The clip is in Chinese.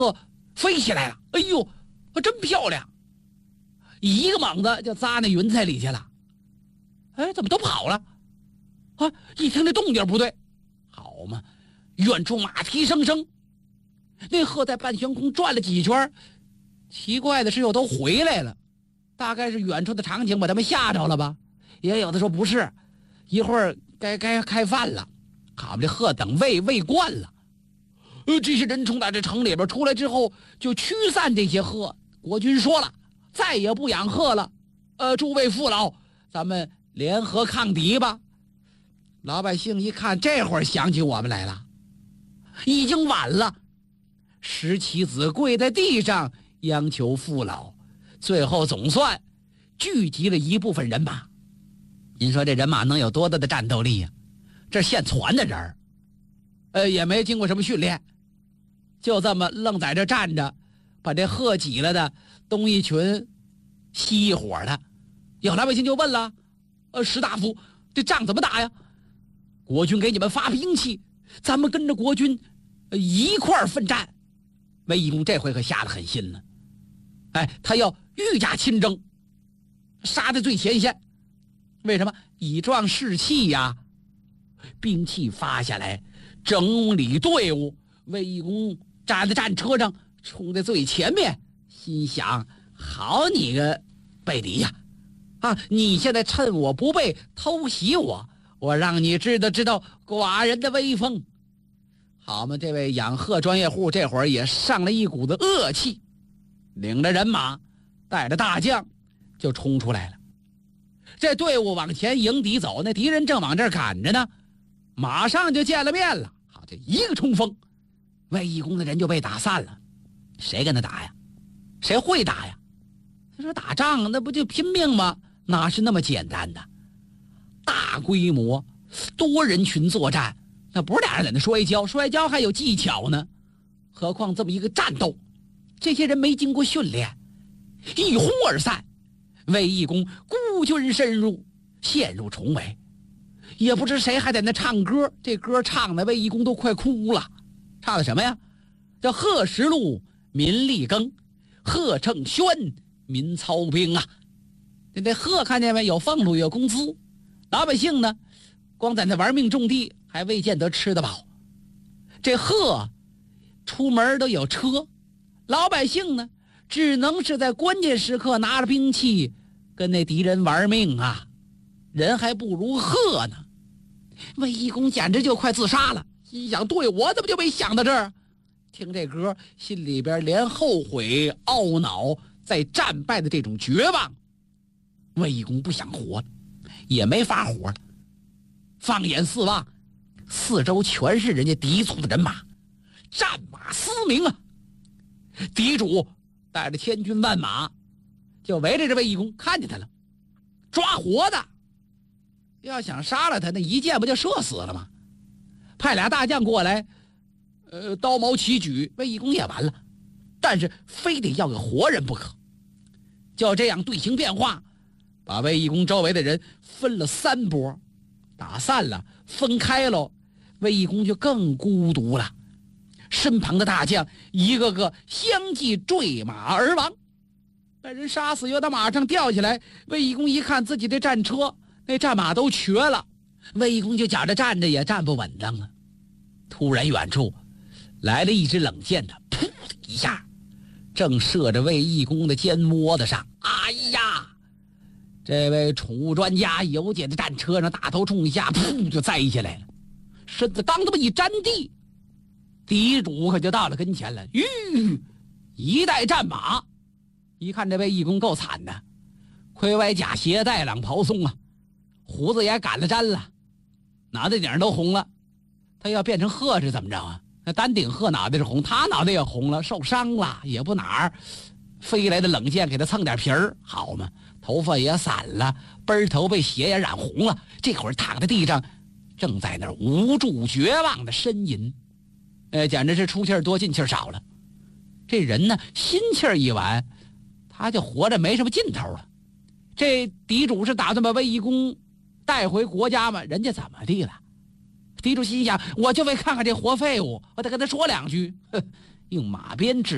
飞起来了，哎呦，真漂亮！一个猛子就扎那云彩里去了。哎，怎么都跑了？啊！一听这动静不对，好嘛，远处马蹄声声，那鹤在半悬空转了几圈，奇怪的是又都回来了。大概是远处的场景把他们吓着了吧？也有的说不是，一会儿该开饭了，好嘛，这鹤等喂惯了。这些人从打这城里边出来之后，就驱散这些鹤。国军说了，再也不养鹤了。诸位父老，咱们联合抗敌吧。老百姓一看，这会儿想起我们来了，已经晚了。石棋子跪在地上央求父老，最后总算聚集了一部分人马。您说这人马能有多大的战斗力呀？这现传的人也没经过什么训练，就这么愣在这站着，把这鹤挤了的东一群西一伙的。有老百姓就问了，石大夫，这仗怎么打呀？国军给你们发兵器，咱们跟着国军一块儿奋战。魏义公这回可下得狠心了，他要御驾亲征，杀在最前线。为什么？以壮士气呀！兵器发下来，整理队伍。魏义公站在战车上，冲在最前面，心想：好你个背离呀！你现在趁我不备偷袭我，我让你知道寡人的威风。好嘛，这位养鹤专业户这会儿也上了一股子恶气，领着人马，带着大将就冲出来了。这队伍往前迎敌走，那敌人正往这儿赶着呢，马上就见了面了。好，这一个冲锋，魏义公的人就被打散了。谁跟他打呀？谁会打呀？他说打仗那不就拼命吗？哪是那么简单的？大规模多人群作战，那不是俩人在那摔跤还有技巧呢，何况这么一个战斗，这些人没经过训练，一哄而散。魏义公孤军深入，陷入重围。也不知谁还在那唱歌，这歌唱的魏义公都快哭了。唱的什么呀？叫鹤石路民力耕，鹤乘轩民操兵啊。这鹤看见没有？俸禄有工资。老百姓呢，光在那玩命种地，还未见得吃得饱。这鹤出门都有车，老百姓呢，只能是在关键时刻拿着兵器跟那敌人玩命啊，人还不如鹤呢。魏义公简直就快自杀了，心想：对，我怎么就没想到这儿？听这歌，心里边连后悔、懊恼，在战败的这种绝望。魏义公不想活了，也没法活了。放眼四望，四周全是人家敌族的人马，战马嘶鸣啊！敌主带着千军万马，就围着这魏义公，看见他了，抓活的。要想杀了他，那一箭不就射死了吗？派俩大将过来，刀矛齐举，魏义公也完了。但是非得要个活人不可。就这样队形变化，把魏义公周围的人分了3波，打散了，分开了，魏义公就更孤独了。身旁的大将一个个相继坠马而亡，被人杀死，又到马上吊起来。魏义公一看自己的战车，那战马都瘸了，魏义公就觉着站着也站不稳当了。突然远处来了一支冷箭，的噗的一下正射着魏义公的肩窝子上。哎呀，这位宠物专家游姐的战车上大头冲一下，噗就栽下来了，身子刚这么一沾地，敌主可就到了跟前了。一代战马，一看这位义公够惨的，盔歪甲斜，带朗袍松啊，胡子也赶了粘了，脑袋顶上都红了。他要变成鹤是怎么着啊？那单顶鹤脑袋是红，他脑袋也红了，受伤了，也不哪儿飞来的冷箭给他蹭点皮儿，好嘛，头发也散了，背头被血也染红了。这会儿躺在地上，正在那儿无助绝望的呻吟，简直是出气儿多进气儿少了。这人呢，心气儿一完，他就活着没什么劲头了。这敌主是打算把魏义公带回国家吗？人家怎么地了？敌主心想，我就为看看这活废物，我得跟他说两句，用马鞭治